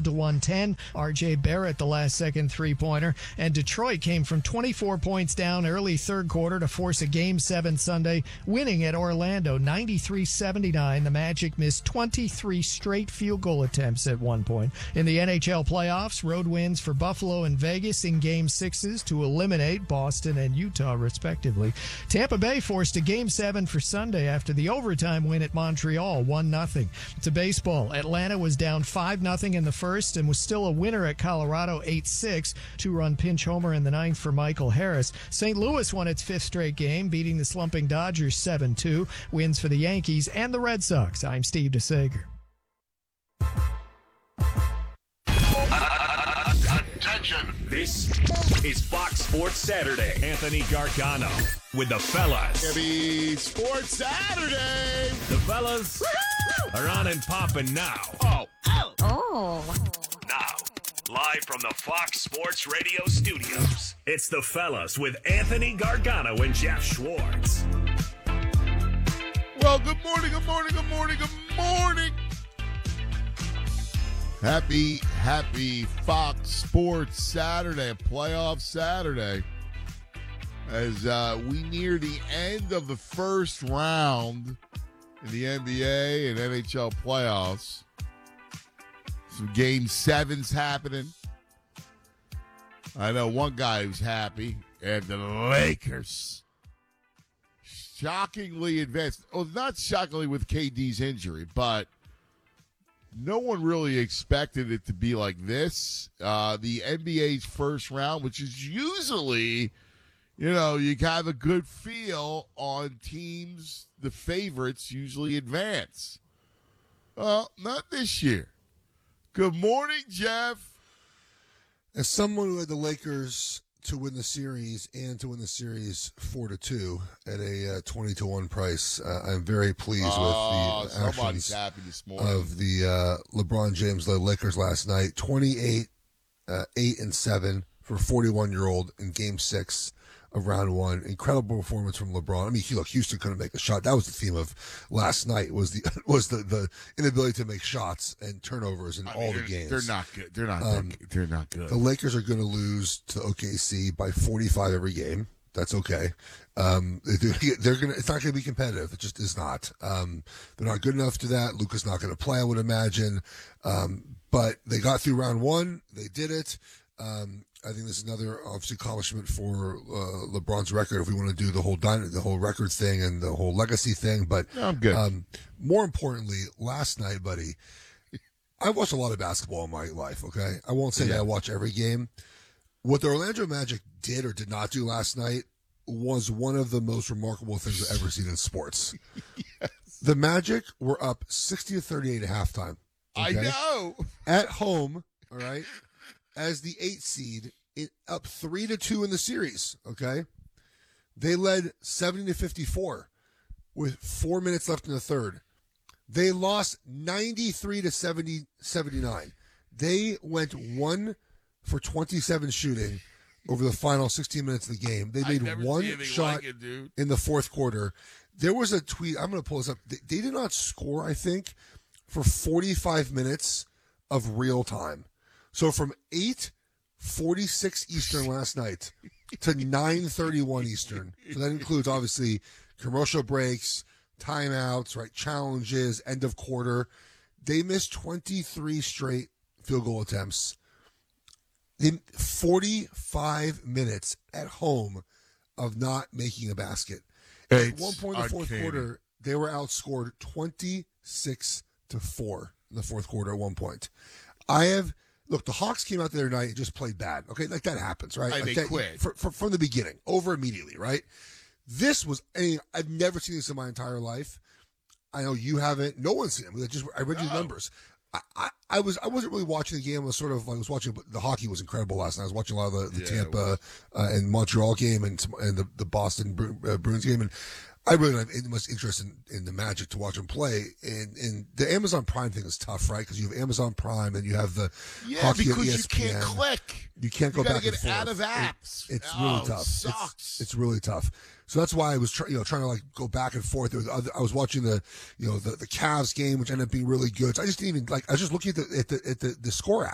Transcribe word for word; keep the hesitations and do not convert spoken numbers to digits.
twelve to one ten. R J Barrett, the last-second three-pointer. And Detroit came from twenty-four points down early third quarter to force a Game seven Sunday, winning at Orlando ninety-three seventy-nine. The Magic missed twenty-three straight field goal attempts at one point. In the N H L playoffs, road wins for Buffalo and Vegas in Game sixes to eliminate Boston and Utah, respectively. Tampa Bay forced a Game seven for Sunday after the overtime win at Montreal, one nothing. To baseball, Atlanta was down five nothing in the first and was still a winner at Colorado eight six. Two-run pinch homer in the ninth for Michael Harris. Saint Louis won its fifth straight game, beating the slumping Dodgers seven two. Wins for the Yankees and the Red Sox. I'm Steve DeSager. Attention. This is Fox Sports Saturday. Anthony Gargano with the fellas. Happy Sports Saturday. The fellas Woo-hoo! Are on and popping now. Oh. Oh. Oh. Now, live from the Fox Sports Radio studios, it's the fellas with Anthony Gargano and Jeff Schwartz. Well, good morning, good morning, good morning, good morning. Happy, happy Fox Sports Saturday, playoff Saturday, as uh, we near the end of the first round in the N B A and N H L playoffs. Some game sevens happening. I know one guy who's happy, and the Lakers shockingly advanced. Oh, not shockingly with K D's injury, but no one really expected it to be like this. Uh, the N B A's first round, which is usually, you know, you have a good feel on teams, the favorites usually advance. Well, not this year. Good morning, Jeff. As someone who had the Lakers to win the series and to win the series four to two at a uh, twenty to one price, uh, I'm very pleased oh, with the somebody's actions happy this morning. of the uh, LeBron James led Lakers last night. twenty-eight, uh, eight and seven for forty-one year old in Game Six of Round One. Incredible performance from LeBron. I mean, look, Houston couldn't make a shot. That was the theme of last night. Was the was the, the inability to make shots and turnovers in I all mean, the they're, games. They're not good. They're not. Um, they're, they're not good. The Lakers are going to lose to O K C by forty-five every game. That's okay. Um, they're, they're going. It's not going to be competitive. It just is not. Um, they're not good enough to that. Luka's not going to play, I would imagine. Um, but they got through round one. They did it. Um, I think this is another obviously accomplishment for uh, LeBron's record. If we want to do the whole dyn- the whole records thing and the whole legacy thing, but No, I'm good. Um, more importantly, last night, buddy, I watched a lot of basketball in my life. Okay, I won't say Yeah. that I watch every game. What the Orlando Magic did or did not do last night was one of the most remarkable things I've ever seen in sports. Yes. The Magic were up sixty to thirty-eight at halftime. I okay? know. At home, all right, as the eight seed, it up three to two in the series. Okay, they led seventy to fifty-four with four minutes left in the third. They lost ninety-three to seventy, seventy-nine. They went one for twenty-seven shooting over the final sixteen minutes of the game. They made one shot like it, dude. in the fourth quarter. There was a tweet. I'm going to pull this up. They, they did not score, I think, for forty-five minutes of real time. So from eight forty-six Eastern last night to nine thirty-one Eastern. So that includes, obviously, commercial breaks, timeouts, right, challenges, end of quarter. They missed twenty-three straight field goal attempts. In forty-five minutes at home of not making a basket. At one point in the fourth uncanny. quarter, they were outscored twenty-six to four in the fourth quarter at one point. I have look. The Hawks came out the other night and just played bad. Okay, like that happens, right? Hey, Like they that, quit. for, for, from the beginning, over immediately, right? This was. I mean, I've never seen this in my entire life. I know you haven't. No one's seen it. I just I read you the No. numbers. I, I, I was I wasn't really watching the game. I was sort of I was watching the hockey was incredible last night. I was watching a lot of the, the Yeah, it Tampa uh, and Montreal game and and the, the Boston Bru- uh, Bruins game, and I really don't have much interest in, in the Magic to watch them play. And, and the Amazon Prime thing is tough, right? Because you have Amazon Prime and you have the Yeah, hockey on because E you S P N. can't click. You can't go You gotta back and get forth. out of apps. It- it's Oh, really it tough. sucks. It's, it's really tough. So that's why I was try, you know trying to like go back and forth. There was other, I was watching the you know the the Cavs game, which ended up being really good. So I just didn't even like. I was just looking at the at the at the, the score